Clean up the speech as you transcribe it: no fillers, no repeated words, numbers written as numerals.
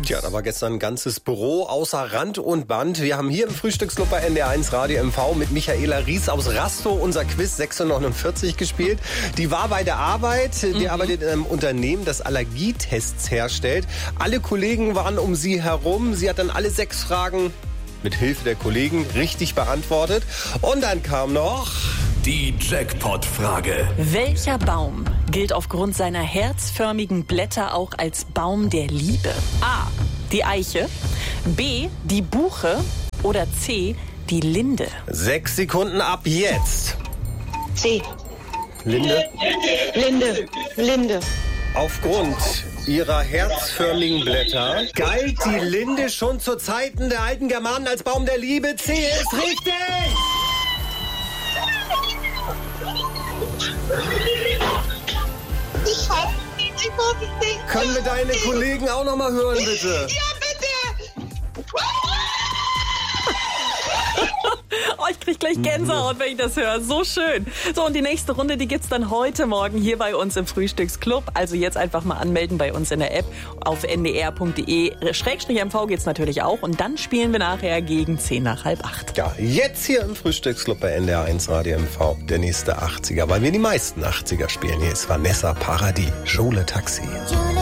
Tja, da war gestern ein ganzes Büro außer Rand und Band. Wir haben hier im Frühstücksclub bei NDR1 Radio MV mit Michaela Ries aus Rastow unser Quiz 649 gespielt. Die war bei der Arbeit, die arbeitet in einem Unternehmen, das Allergietests herstellt. Alle Kollegen waren um sie herum. Sie hat dann alle 6 Fragen mit Hilfe der Kollegen richtig beantwortet. Und dann kam noch die Jackpot-Frage. Welcher Baum gilt aufgrund seiner herzförmigen Blätter auch als Baum der Liebe? A. Die Eiche, B. die Buche oder C. die Linde? 6 Sekunden ab jetzt. C. Linde? Linde. Aufgrund ihrer herzförmigen Blätter galt die Linde schon zu Zeiten der alten Germanen als Baum der Liebe. C ist richtig! Ich wusste es nicht. Können wir deine Kollegen auch noch mal hören, bitte? Ja, bitte! Oh, ich krieg gleich Gänsehaut, wenn ich das höre. So schön. So, und die nächste Runde, die gibt's dann heute Morgen hier bei uns im Frühstücksclub. Also jetzt einfach mal anmelden bei uns in der App. Auf ndr.de/mv geht's natürlich auch. Und dann spielen wir nachher gegen 7:50. Ja, jetzt hier im Frühstücksclub bei NDR1 Radio MV. Der nächste 80er, weil wir die meisten 80er spielen. Hier ist Vanessa Paradis, Jole Taxi.